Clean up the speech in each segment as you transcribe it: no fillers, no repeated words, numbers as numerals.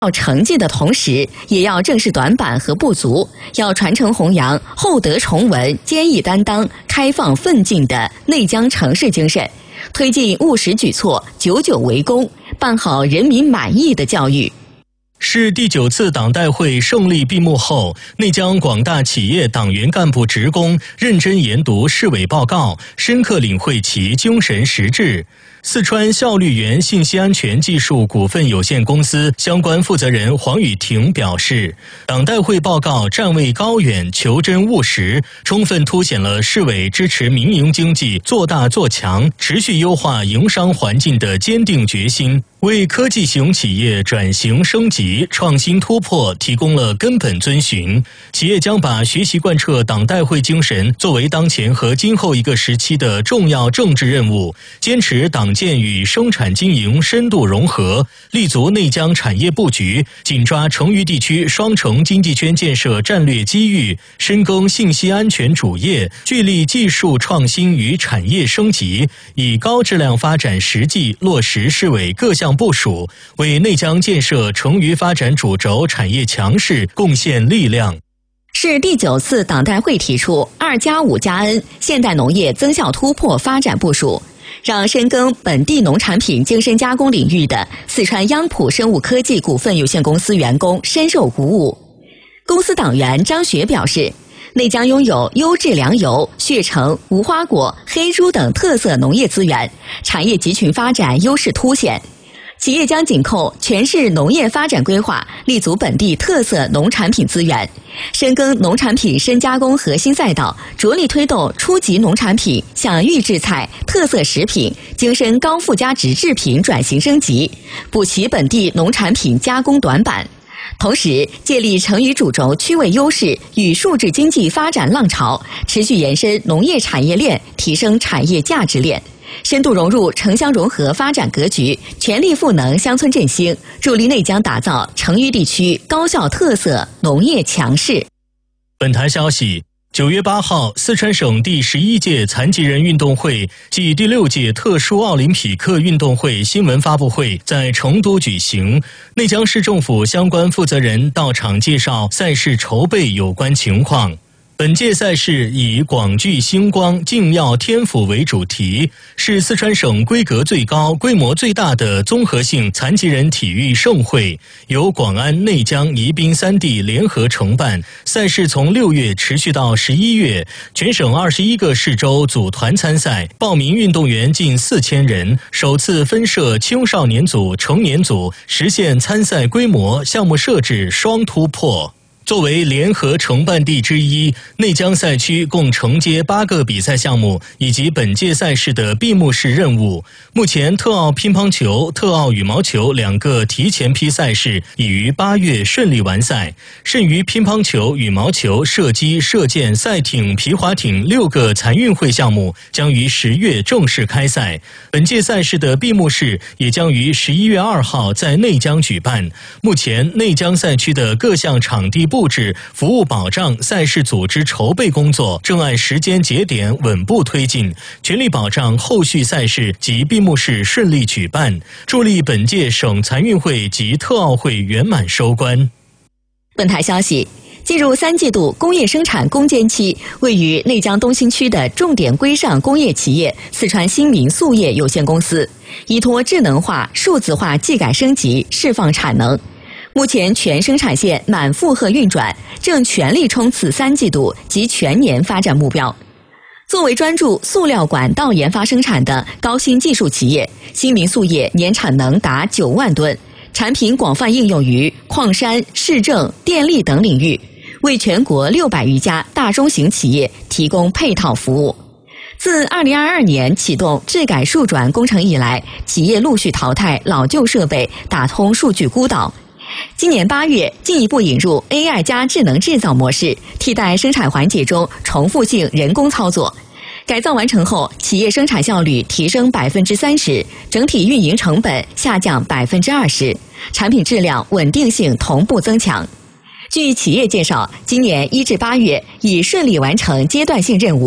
成绩的同时，也要正视短板和不足，要传承弘扬厚德崇文、坚毅担当、开放奋进的内江城市精神，推进务实举措、久久为功，办好人民满意的教育。 市第9次党代会胜利闭幕后，内江广大企业党员干部职工认真研读市委报告，深刻领会其精神实质。四川效率源信息安全技术股份有限公司相关负责人黄雨婷表示，党代会报告站位高远、求真务实，充分凸显了市委支持民营经济做大做强、持续优化营商环境的坚定决心，为科技型企业转型升级、创新突破提供了根本遵循。企业将把学习贯彻党代会精神作为当前和今后一个时期的重要政治任务，坚持党建与生产经营深度融合，立足内江产业布局，紧抓成渝地区双城经济圈建设战略机遇，深耕信息安全主业，聚力技术创新与产业升级，以高质量发展实际落实市委各项部署，为内江建设成渝发展主轴产业强势贡献力量。 市第9次党代会提出2+5+N 现代农业增效突破发展部署，让深耕本地农产品精深加工领域的四川央普生物科技股份有限公司员工深受鼓舞。公司党员张雪表示，内江拥有优质粮油、血橙、无花果、黑猪等特色农业资源，产业集群发展优势凸显。企业将紧扣全市农业发展规划，立足本地特色农产品资源，深耕农产品深加工核心赛道，着力推动初级农产品向预制菜、特色食品、精深高附加值制品转型升级，补齐本地农产品加工短板。同时，借力成渝主轴区位优势与数字经济发展浪潮，持续延伸农业产业链，提升产业价值链，深度融入城乡融合发展格局，全力赋能乡村振兴，助力内江打造成渝地区高校特色农业强市。 本台消息，9月8号，四川省第11届残疾人运动会暨第6届特殊奥林匹克运动会新闻发布会在成都举行，内江市政府相关负责人到场介绍赛事筹备有关情况。本届赛事以广聚星光、竞耀天府为主题，是四川省规格最高、规模最大的综合性残疾人体育盛会，由广安、内江、宜宾3地联合承办。赛事从6月持续到11月，全省21个市州组团参赛，报名运动员近4000人，首次分设青少年组、成年组，实现参赛规模、项目设置双突破。作为联合承办地之一，内江赛区共承接8个比赛项目以及本届赛事的闭幕式任务。目前特奥乒乓球、特奥羽毛球2个提前批赛事已于8月顺利完赛，剩余乒乓球、羽毛球、射击、射箭、赛艇、皮划艇6个残运会项目将于10月正式开赛。本届赛事的闭幕式也将于11月2号在内江举办。目前内江赛区的各项场地布置、服务保障、赛事组织筹备工作正按时间节点稳步推进，全力保障后续赛事及闭幕式顺利举办，助力本届省残运会及特奥会圆满收官。 本台消息，进入3季度工业生产攻坚期，位于内江东新区的重点规上工业企业四川新民塑业有限公司，依托智能化、数字化技改升级，释放产能。目前全生产线满负荷运转，正全力冲刺3季度及全年发展目标。作为专注塑料管道研发生产的高新技术企业，新民塑业年产能达9万吨，产品广泛应用于矿山、市政、电力等领域，为全国600余家大中型企业提供配套服务。自2022年启动质改数转工程以来，企业陆续淘汰老旧设备，打通数据孤岛。今年8月，进一步引入 AI 加智能制造模式，替代生产环节中重复性人工操作。改造完成后，企业生产效率提升30%，整体运营成本下降20%，产品质量稳定性同步增强。据企业介绍，今年1至8月已顺利完成阶段性任务，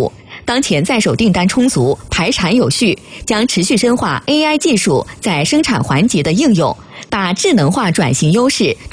当前在手订单充足，排产有序，将持续深化 AI 技术在生产环节的应用，把智能化转型优势